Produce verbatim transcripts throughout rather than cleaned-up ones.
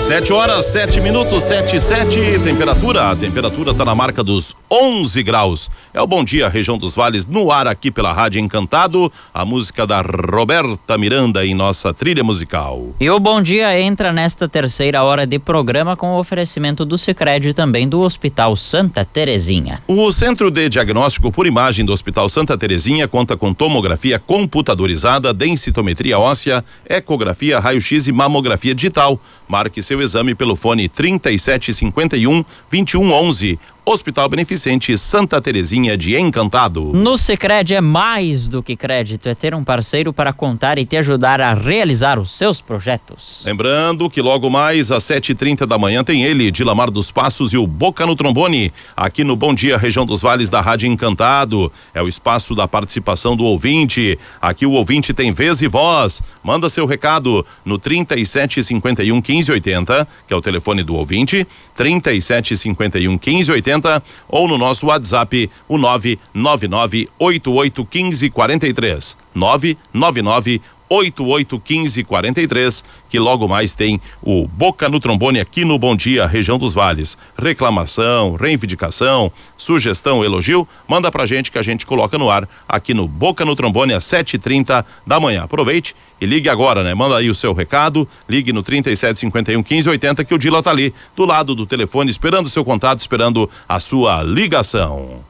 Sete horas, sete minutos, sete e sete, temperatura, a temperatura tá na marca dos onze graus. É o Bom Dia, região dos vales, no ar aqui pela Rádio Encantado, a música da Roberta Miranda em nossa trilha musical. E o Bom Dia entra nesta terceira hora de programa com o oferecimento do Sicredi e também do Hospital Santa Terezinha. O Centro de Diagnóstico por Imagem do Hospital Santa Terezinha conta com tomografia computadorizada, densitometria óssea, ecografia, raio-x e mamografia digital. Marque seu exame pelo fone trinta e sete cinquenta e um, vinte e um onze. Hospital Beneficente Santa Terezinha de Encantado. No Sicredi é mais do que crédito, é ter um parceiro para contar e te ajudar a realizar os seus projetos. Lembrando que logo mais às sete e trinta da manhã tem ele, Dilamar dos Passos e o Boca no Trombone, aqui no Bom Dia, região dos vales da Rádio Encantado. É o espaço da participação do ouvinte. Aqui o ouvinte tem vez e voz. Manda seu recado no trinta e sete cinquenta e um, quinze oitenta, que é o telefone do ouvinte, trinta e sete cinquenta e um, quinze oitenta, ou no nosso WhatsApp, o nove nove nove, oito oito um cinco, quatro três. nove nove nove, oito oito um cinco, quatro três, que logo mais tem o Boca no Trombone aqui no Bom Dia, região dos vales. Reclamação, reivindicação, sugestão, elogio, manda pra gente que a gente coloca no ar aqui no Boca no Trombone às sete e trinta da manhã. Aproveite e ligue agora, né? Manda aí o seu recado, ligue no trinta e sete cinquenta e um, quinze oitenta, que o Dila tá ali do lado do telefone esperando o seu contato, esperando a sua ligação.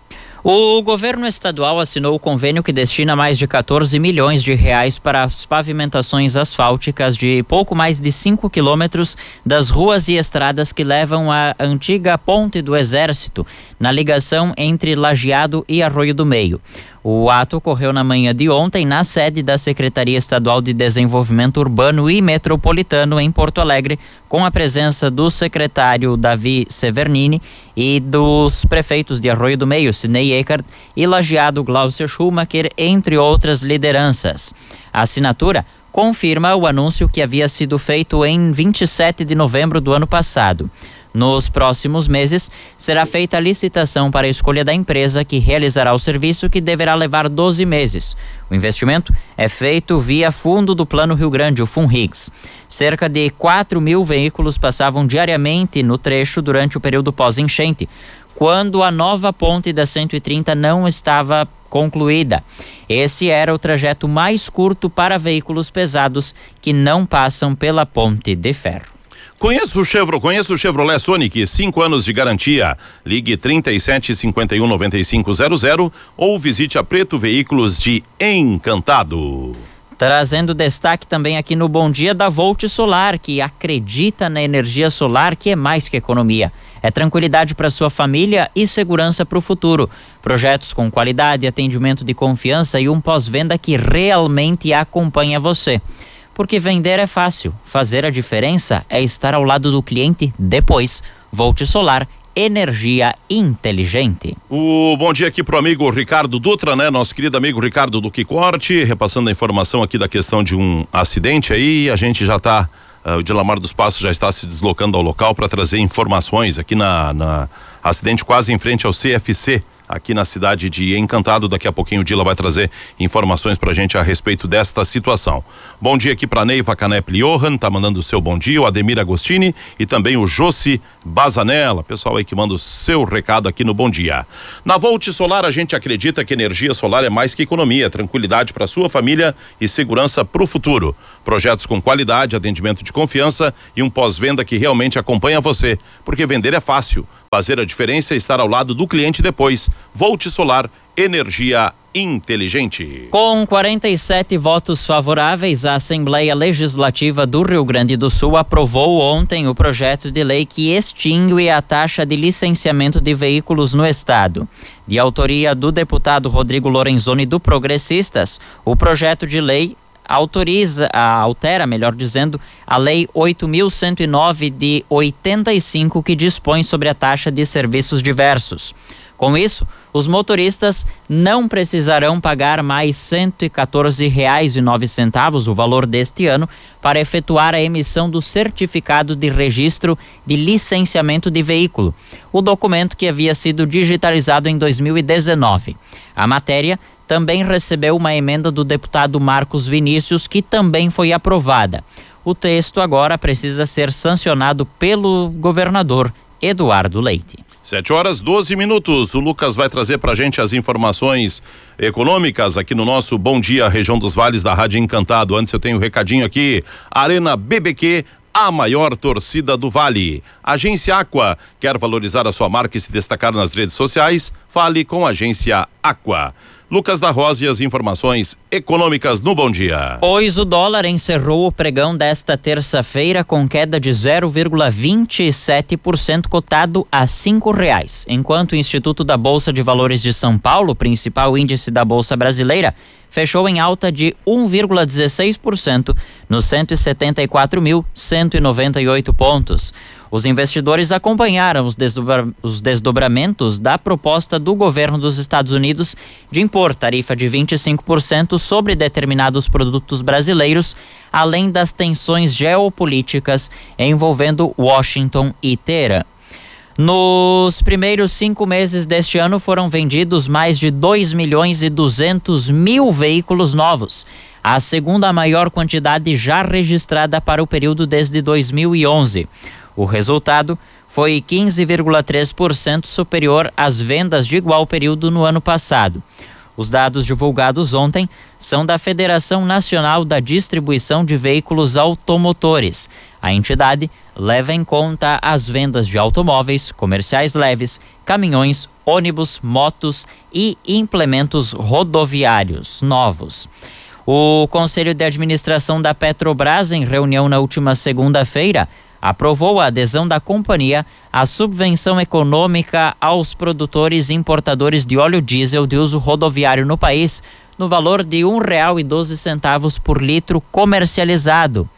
O governo estadual assinou o convênio que destina mais de quatorze milhões de reais para as pavimentações asfálticas de pouco mais de cinco quilômetros das ruas e estradas que levam à antiga Ponte do Exército, na ligação entre Lajeado e Arroio do Meio. O ato ocorreu na manhã de ontem na sede da Secretaria Estadual de Desenvolvimento Urbano e Metropolitano em Porto Alegre, com a presença do secretário Davi Severnini e dos prefeitos de Arroio do Meio, Sidney Eckert, e Lajeado, Glaucio Schumacher, entre outras lideranças. A assinatura confirma o anúncio que havia sido feito em vinte e sete de novembro do ano passado. Nos próximos meses, será feita a licitação para a escolha da empresa que realizará o serviço, que deverá levar doze meses. O investimento é feito via fundo do Plano Rio Grande, o FUNRIGS. Cerca de quatro mil veículos passavam diariamente no trecho durante o período pós-enchente, quando a nova ponte da cento e trinta não estava concluída. Esse era o trajeto mais curto para veículos pesados que não passam pela ponte de ferro. Conheço o Chevrolet, conheço o Chevrolet Sonic, cinco anos de garantia. Ligue trinta e sete cinquenta e um, noventa e cinco zero zero ou visite a Preto Veículos de Encantado. Trazendo destaque também aqui no Bom Dia da Volt Solar, que acredita na energia solar, que é mais que economia. É tranquilidade para sua família e segurança para o futuro. Projetos com qualidade, atendimento de confiança e um pós-venda que realmente acompanha você. Porque vender é fácil, fazer a diferença é estar ao lado do cliente depois. Volt Solar, energia inteligente. O bom dia aqui pro amigo Ricardo Dutra, né? Nosso querido amigo Ricardo do Quicorte, repassando a informação aqui da questão de um acidente aí. A gente já tá, uh, o Dilamar dos Passos já está se deslocando ao local para trazer informações aqui na, na acidente quase em frente ao C F C. Aqui na cidade de Encantado. Daqui a pouquinho o Dila vai trazer informações pra gente a respeito desta situação. Bom dia aqui pra Neiva Canep Johan, tá mandando o seu bom dia, o Ademir Agostini e também o Josi Bazanella, pessoal aí que manda o seu recado aqui no Bom Dia. Na Volt Solar a gente acredita que energia solar é mais que economia, tranquilidade para sua família e segurança pro futuro. Projetos com qualidade, atendimento de confiança e um pós-venda que realmente acompanha você, porque vender é fácil. Fazer a diferença é estar ao lado do cliente depois. Volt Solar, energia inteligente. Com quarenta e sete votos favoráveis, a Assembleia Legislativa do Rio Grande do Sul aprovou ontem o projeto de lei que extingue a taxa de licenciamento de veículos no estado. De autoria do deputado Rodrigo Lorenzoni do Progressistas, o projeto de lei autoriza, altera, melhor dizendo, a Lei oito mil cento e nove de oitenta e cinco, que dispõe sobre a taxa de serviços diversos. Com isso, os motoristas não precisarão pagar mais cento e quatorze reais e nove centavos, o valor deste ano, para efetuar a emissão do certificado de registro de licenciamento de veículo, o documento que havia sido digitalizado em dois mil e dezenove. A matéria também recebeu uma emenda do deputado Marcos Vinícius, que também foi aprovada. O texto agora precisa ser sancionado pelo governador Eduardo Leite. Sete horas, doze minutos. O Lucas vai trazer pra gente as informações econômicas aqui no nosso Bom Dia Região dos Vales da Rádio Encantado. Antes eu tenho um recadinho aqui. Arena B B Q, a maior torcida do Vale. Agência Aqua, quer valorizar a sua marca e se destacar nas redes sociais? Fale com a Agência Aqua. Lucas da Rosa e as informações econômicas no Bom Dia. Pois o dólar encerrou o pregão desta terça-feira com queda de zero vírgula vinte e sete por cento, cotado a cinco reais, enquanto o Instituto da Bolsa de Valores de São Paulo, principal índice da Bolsa Brasileira, fechou em alta de um vírgula dezesseis por cento nos cento e setenta e quatro mil cento e noventa e oito pontos. Os investidores acompanharam os, desdobra, os desdobramentos da proposta do governo dos Estados Unidos de impor tarifa de vinte e cinco por cento sobre determinados produtos brasileiros, além das tensões geopolíticas envolvendo Washington e Teherã. Nos primeiros cinco meses deste ano foram vendidos mais de dois milhões e duzentos mil veículos novos, a segunda maior quantidade já registrada para o período desde dois mil e onze. O resultado foi quinze vírgula três por cento superior às vendas de igual período no ano passado. Os dados divulgados ontem são da Federação Nacional da Distribuição de Veículos Automotores. A entidade leva em conta as vendas de automóveis, comerciais leves, caminhões, ônibus, motos e implementos rodoviários novos. O Conselho de Administração da Petrobras, em reunião na última segunda-feira, aprovou a adesão da companhia à subvenção econômica aos produtores e importadores de óleo diesel de uso rodoviário no país, no valor de um real e doze centavos por litro comercializado.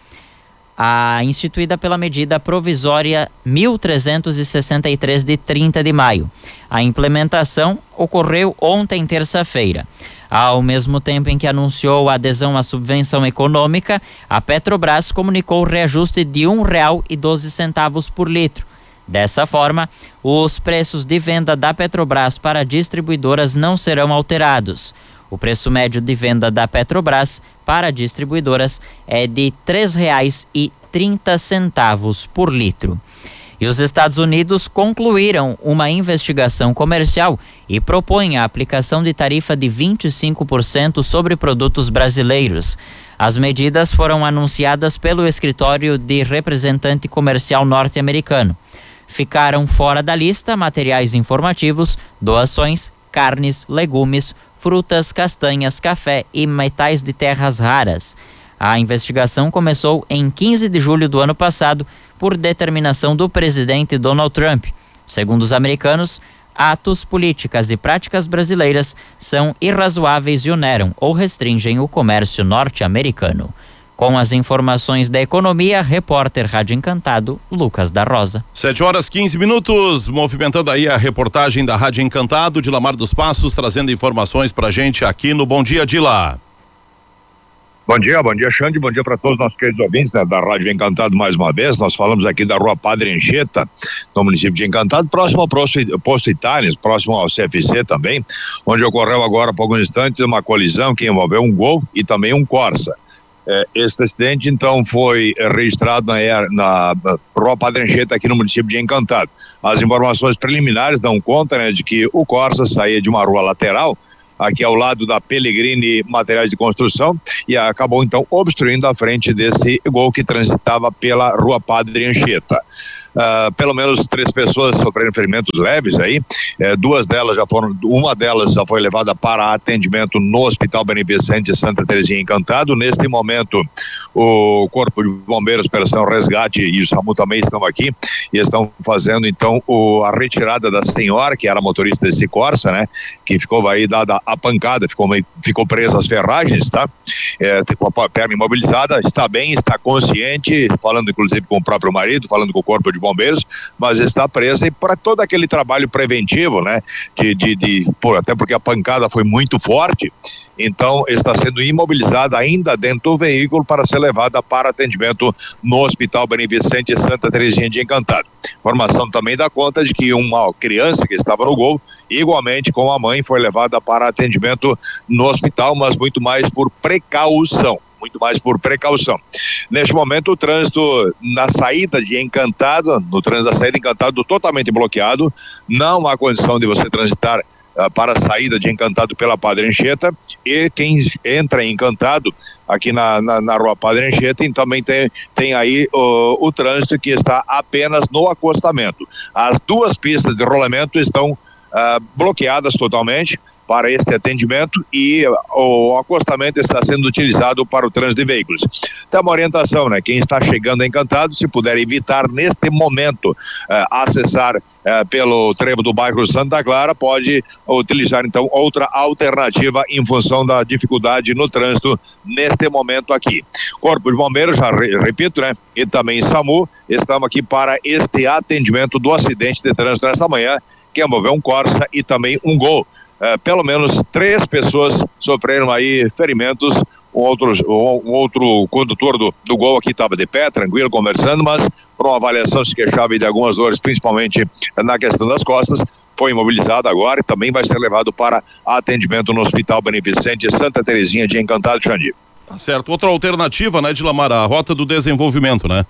A instituída pela medida provisória mil trezentos e sessenta e três de trinta de maio. A implementação ocorreu ontem, terça-feira. Ao mesmo tempo em que anunciou a adesão à subvenção econômica, a Petrobras comunicou o reajuste de um real e doze centavos por litro. Dessa forma, os preços de venda da Petrobras para distribuidoras não serão alterados. O preço médio de venda da Petrobras para distribuidoras é de três reais e trinta centavos por litro. E os Estados Unidos concluíram uma investigação comercial e propõem a aplicação de tarifa de vinte e cinco por cento sobre produtos brasileiros. As medidas foram anunciadas pelo escritório de representante comercial norte-americano. Ficaram fora da lista materiais informativos, doações, carnes, legumes, frutas, castanhas, café e metais de terras raras. A investigação começou em quinze de julho do ano passado por determinação do presidente Donald Trump. Segundo os americanos, atos, políticas e práticas brasileiras são irrazoáveis e oneram ou restringem o comércio norte-americano. Com as informações da economia, repórter Rádio Encantado, Lucas da Rosa. Sete horas, quinze minutos, movimentando aí a reportagem da Rádio Encantado, Dilamar dos Passos, trazendo informações pra gente aqui no Bom Dia, Dila. Bom dia, bom dia, Xande, bom dia para todos os nossos queridos ouvintes, né, da Rádio Encantado mais uma vez. Nós falamos aqui da Rua Padre Anchieta, no município de Encantado, próximo ao Posto, Posto Itália, próximo ao C F C também, onde ocorreu agora, por alguns instantes, uma colisão que envolveu um Gol e também um Corsa. É, este acidente, então, foi registrado na, na, na Rua Padre Anchieta, aqui no município de Encantado. As informações preliminares dão conta, né, de que o Corsa saía de uma rua lateral, aqui ao lado da Pellegrini Materiais de Construção, e acabou então obstruindo a frente desse Gol que transitava pela Rua Padre Anchieta. Uh, pelo menos três pessoas sofreram ferimentos leves aí, eh, duas delas já foram, uma delas já foi levada para atendimento no Hospital Beneficente Santa Terezinha Encantado. Neste momento, o Corpo de Bombeiros, Operação Resgate e o SAMU também estão aqui e estão fazendo então o, a retirada da senhora, que era motorista desse Corsa, né, que ficou aí dada a pancada, ficou, meio, ficou presa às ferragens, tá? É, com a perna imobilizada, está bem, está consciente, falando inclusive com o próprio marido, falando com o Corpo de Bombeiros, mas está presa, e para todo aquele trabalho preventivo, né, de, de, de por, até porque a pancada foi muito forte, então está sendo imobilizada ainda dentro do veículo para ser levada para atendimento no Hospital Beneficente Santa Terezinha de Encantado. Informação também dá conta de que uma criança que estava no Gol, igualmente com a mãe, foi levada para atendimento no hospital, mas muito mais por precaução. muito mais por precaução. Neste momento, o trânsito na saída de Encantado, no trânsito da saída de Encantado, totalmente bloqueado, não há condição de você transitar uh, para a saída de Encantado pela Padre Anchieta, e quem entra em Encantado aqui na, na, na rua Padre Anchieta, então também tem, tem aí o, o trânsito que está apenas no acostamento. As duas pistas de rolamento estão uh, bloqueadas totalmente para este atendimento, e o acostamento está sendo utilizado para o trânsito de veículos. Então, uma orientação, né? Quem está chegando a Encantado, se puder evitar neste momento uh, acessar uh, pelo trevo do bairro Santa Clara, pode utilizar então outra alternativa em função da dificuldade no trânsito neste momento aqui. Corpo de Bombeiros, já re, repito, né? E também SAMU, estamos aqui para este atendimento do acidente de trânsito nesta manhã, que envolveu um Corsa e também um Gol. Uh, pelo menos três pessoas sofreram aí ferimentos. Um outro, um, um outro condutor do, do Gol aqui estava de pé, tranquilo, conversando, mas por uma avaliação se queixava de algumas dores, principalmente na questão das costas. Foi imobilizado agora e também vai ser levado para atendimento no Hospital Beneficente Santa Terezinha de Encantado, Xandi. Tá certo. Outra alternativa, né, Dilamar, a Rota do Desenvolvimento, né?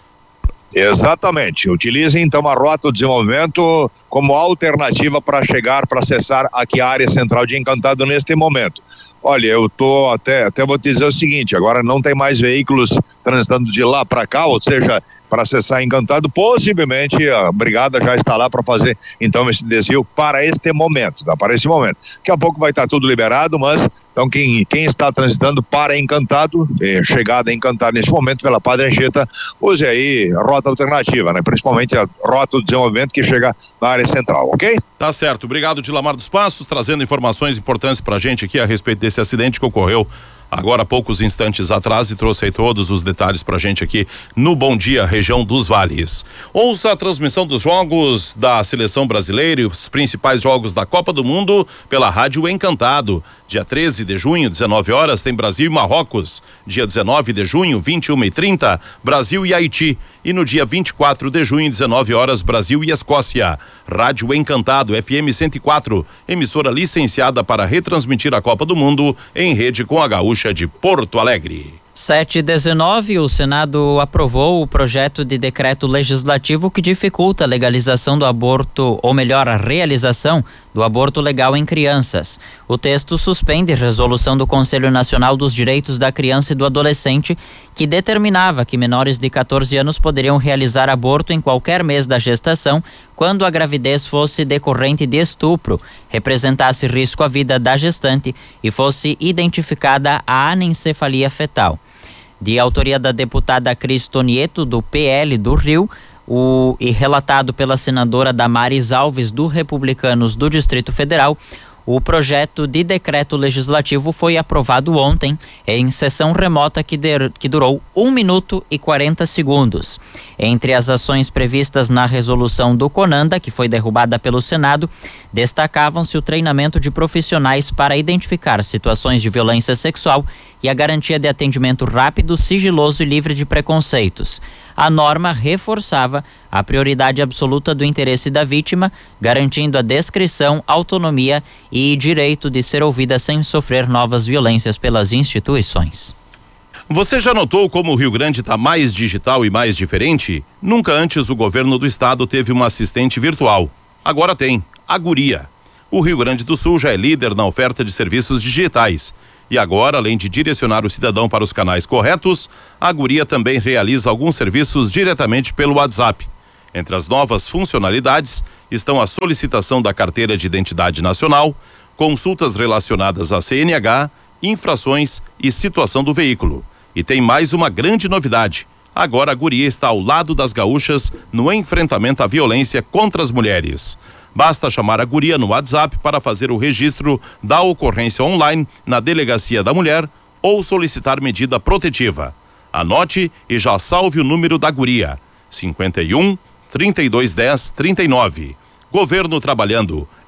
Exatamente, utilize então a Rota do Desenvolvimento como alternativa para chegar, para acessar aqui a área central de Encantado neste momento. Olha, eu tô até, até vou te dizer o seguinte, agora não tem mais veículos transitando de lá para cá, ou seja, para acessar Encantado, possivelmente a brigada já está lá para fazer então esse desvio para este momento, tá? Para esse momento. Daqui a pouco vai estar tudo liberado, mas então quem, quem está transitando para Encantado, eh, chegada a Encantado nesse momento pela Padre Anchieta, use aí a rota alternativa, né? Principalmente a Rota do Desenvolvimento que chega na área central, ok? Tá certo, obrigado Dilamar dos Passos, trazendo informações importantes pra gente aqui a respeito desse acidente que ocorreu agora há poucos instantes atrás e trouxe aí todos os detalhes pra gente aqui no Bom Dia, região dos Vales. Ouça a transmissão dos jogos da Seleção Brasileira e os principais jogos da Copa do Mundo pela Rádio Encantado. Dia treze de junho, dezenove horas, tem Brasil e Marrocos. Dia dezenove de junho, vinte e uma e trinta, Brasil e Haiti. E no dia vinte e quatro de junho, dezenove horas, Brasil e Escócia. Rádio Encantado, F M cento e quatro, emissora licenciada para retransmitir a Copa do Mundo em rede com a Gaúcha de Porto Alegre. sete e dezenove, o Senado aprovou o projeto de decreto legislativo que dificulta a legalização do aborto, ou melhor, a realização do aborto legal em crianças. O texto suspende resolução do Conselho Nacional dos Direitos da Criança e do Adolescente, que determinava que menores de catorze anos poderiam realizar aborto em qualquer mês da gestação, quando a gravidez fosse decorrente de estupro, representasse risco à vida da gestante e fosse identificada a anencefalia fetal. De autoria da deputada Cris Tonieto, do P L do Rio, o, e relatado pela senadora Damares Alves, do Republicanos do Distrito Federal, o projeto de decreto legislativo foi aprovado ontem em sessão remota que, der, que durou um minuto e quarenta segundos. Entre as ações previstas na resolução do CONANDA, que foi derrubada pelo Senado, destacavam-se o treinamento de profissionais para identificar situações de violência sexual e a garantia de atendimento rápido, sigiloso e livre de preconceitos. A norma reforçava a prioridade absoluta do interesse da vítima, garantindo a descrição, autonomia e direito de ser ouvida sem sofrer novas violências pelas instituições. Você já notou como o Rio Grande está mais digital e mais diferente? Nunca antes o governo do estado teve uma assistente virtual. Agora tem, a Guria. O Rio Grande do Sul já é líder na oferta de serviços digitais. E agora, além de direcionar o cidadão para os canais corretos, a Guria também realiza alguns serviços diretamente pelo WhatsApp. Entre as novas funcionalidades estão a solicitação da carteira de identidade nacional, consultas relacionadas a C N H, infrações e situação do veículo. E tem mais uma grande novidade. Agora a Guria está ao lado das gaúchas no enfrentamento à violência contra as mulheres. Basta chamar a Guria no WhatsApp para fazer o registro da ocorrência online na Delegacia da Mulher ou solicitar medida protetiva. Anote e já salve o número da Guria: cinquenta e um, trinta e dois dez, trinta e nove. Governo trabalhando.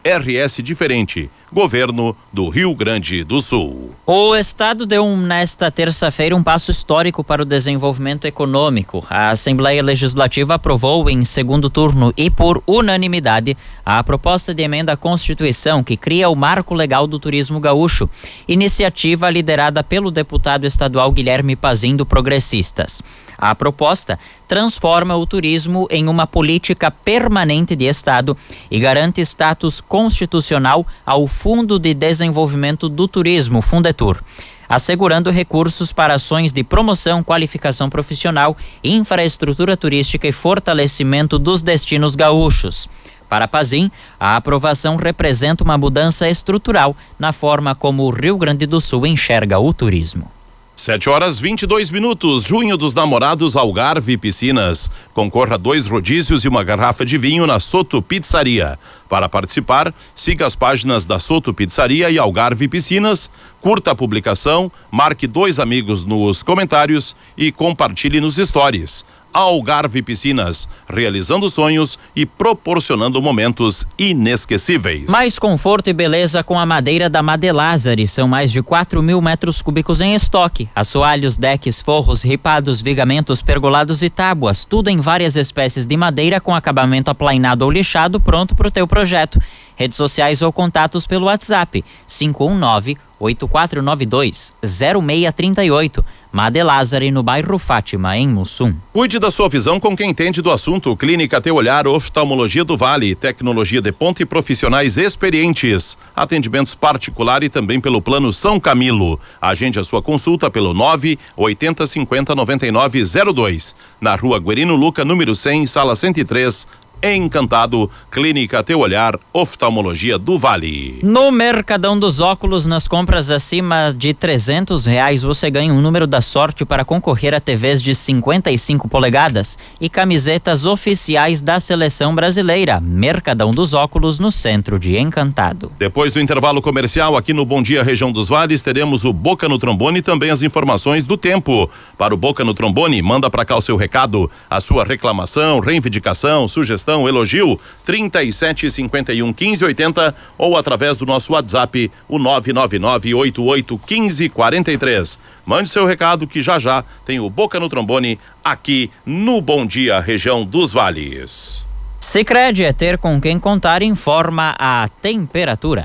R S diferente. Governo do Rio Grande do Sul. O estado deu um, nesta terça-feira um passo histórico para o desenvolvimento econômico. A Assembleia Legislativa aprovou em segundo turno e por unanimidade a proposta de emenda à Constituição que cria o Marco Legal do Turismo Gaúcho, iniciativa liderada pelo deputado estadual Guilherme Pazin do Progressistas. A proposta transforma o turismo em uma política permanente de Estado e garante status constitucional ao Fundo de Desenvolvimento do Turismo, Fundetur, assegurando recursos para ações de promoção, qualificação profissional, infraestrutura turística e fortalecimento dos destinos gaúchos. Para Pazin, a aprovação representa uma mudança estrutural na forma como o Rio Grande do Sul enxerga o turismo. Sete horas vinte e dois minutos, junho dos namorados Algarve Piscinas. Concorra a dois rodízios e uma garrafa de vinho na Soto Pizzaria. Para participar, siga as páginas da Soto Pizzaria e Algarve Piscinas, curta a publicação, marque dois amigos nos comentários e compartilhe nos stories. Algarve Piscinas, realizando sonhos e proporcionando momentos inesquecíveis. Mais conforto e beleza com a madeira da Madelazari. São mais de quatro mil metros cúbicos em estoque. Assoalhos, decks, forros, ripados, vigamentos, pergolados e tábuas. Tudo em várias espécies de madeira com acabamento aplainado ou lixado, pronto para o teu projeto. Redes sociais ou contatos pelo WhatsApp cinco um nove, oito quatro nove dois, zero seis três oito. Madelazari, no bairro Fátima, em Mussum. Cuide da sua visão com quem entende do assunto. Clínica Teu Olhar, Oftalmologia do Vale, tecnologia de ponta e profissionais experientes. Atendimentos particular e também pelo Plano São Camilo. Agende a sua consulta pelo nove oitenta cinquenta noventa e nove zero dois. Na Rua Guerino Luca, número cem, sala cento e três. Encantado, Clínica Teu Olhar, Oftalmologia do Vale. No Mercadão dos Óculos, nas compras acima de trezentos reais, você ganha um número da sorte para concorrer a T Vs de cinquenta e cinco polegadas e camisetas oficiais da Seleção Brasileira. Mercadão dos Óculos, no centro de Encantado. Depois do intervalo comercial, aqui no Bom Dia Região dos Vales, teremos o Boca no Trombone e também as informações do tempo. Para o Boca no Trombone, manda para cá o seu recado, a sua reclamação, reivindicação, sugestão, elogio, trinta e sete, cinquenta e um, quinze, oitenta ou através do nosso WhatsApp, o nove nove nove, oito oito, quinze, quarenta e três. Mande seu recado que já já tem o Boca no Trombone aqui no Bom Dia Região dos Vales. Sicredi, é ter com quem contar, informa a temperatura.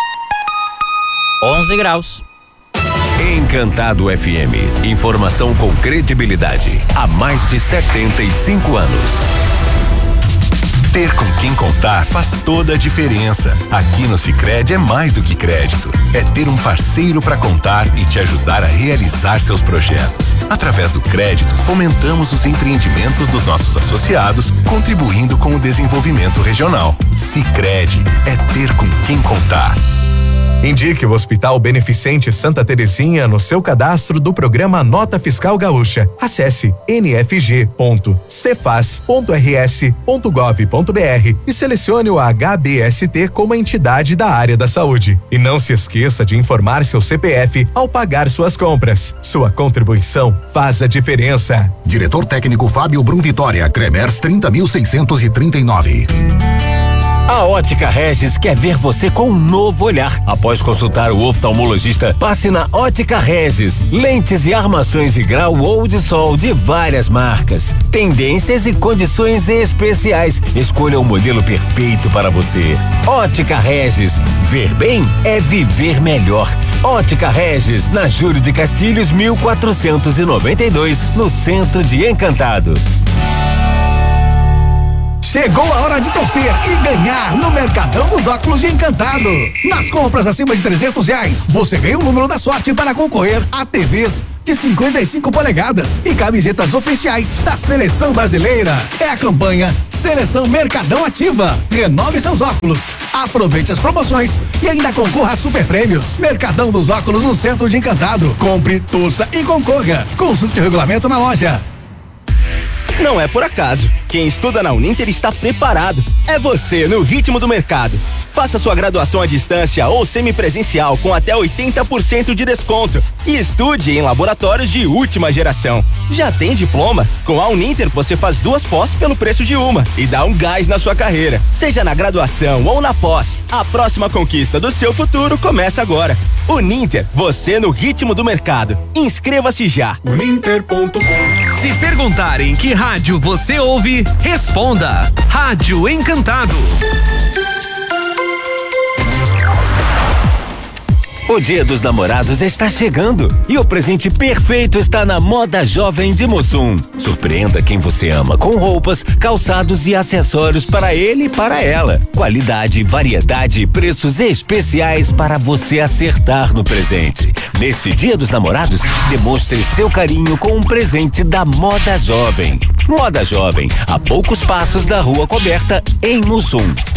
onze graus. Encantado F M. Informação com credibilidade há mais de setenta e cinco anos. Ter com quem contar faz toda a diferença. Aqui no Sicredi é mais do que crédito. É ter um parceiro para contar e te ajudar a realizar seus projetos. Através do crédito, fomentamos os empreendimentos dos nossos associados, contribuindo com o desenvolvimento regional. Sicredi é ter com quem contar. Indique o Hospital Beneficente Santa Terezinha no seu cadastro do programa Nota Fiscal Gaúcha. Acesse n f g ponto cefaz ponto r s ponto gov ponto b r e selecione o H B S T como entidade da área da saúde. E não se esqueça de informar seu C P F ao pagar suas compras. Sua contribuição faz a diferença. Diretor técnico Fábio Brum Vitória, Cremers trinta mil seiscentos e trinta e nove. A Ótica Regis quer ver você com um novo olhar. Após consultar o oftalmologista, passe na Ótica Regis. Lentes e armações de grau ou de sol de várias marcas. Tendências e condições especiais. Escolha o modelo perfeito para você. Ótica Regis. Ver bem é viver melhor. Ótica Regis, na Júlio de Castilhos, mil quatrocentos e noventa e dois, no centro de Encantado. Chegou a hora de torcer e ganhar no Mercadão dos Óculos de Encantado. Nas compras acima de trezentos reais, você ganha o número da sorte para concorrer a T Vs de cinquenta e cinco polegadas e camisetas oficiais da Seleção Brasileira. É a campanha Seleção Mercadão Ativa. Renove seus óculos, aproveite as promoções e ainda concorra a super prêmios. Mercadão dos Óculos no centro de Encantado. Compre, torça e concorra. Consulte o regulamento na loja. Não é por acaso. Quem estuda na Uninter está preparado. É você no ritmo do mercado. Faça sua graduação à distância ou semipresencial com até oitenta por cento de desconto e estude em laboratórios de última geração. Já tem diploma? Com a Uninter você faz duas pós pelo preço de uma e dá um gás na sua carreira. Seja na graduação ou na pós, a próxima conquista do seu futuro começa agora. Uninter, você no ritmo do mercado. Inscreva-se já. Uninter ponto com. Se perguntarem que rádio você ouve, responda: Rádio Encantado. O Dia dos Namorados está chegando e o presente perfeito está na Moda Jovem de Mussum. Surpreenda quem você ama com roupas, calçados e acessórios para ele e para ela. Qualidade, variedade e preços especiais para você acertar no presente. Nesse Dia dos Namorados, demonstre seu carinho com um presente da Moda Jovem. Moda Jovem, a poucos passos da Rua Coberta, em Mussum.